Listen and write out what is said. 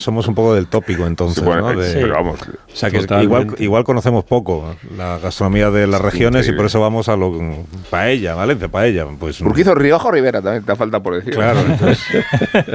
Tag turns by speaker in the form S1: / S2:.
S1: Somos un poco del tópico, entonces,
S2: bueno,
S1: ¿no?
S2: pero vamos.
S1: O sea, que igual conocemos poco la gastronomía de las regiones y por eso vamos a lo paella, Valencia, paella. Pues,
S2: Urquizo, Rioja o Ribera, también te falta por decir.
S1: Claro, entonces...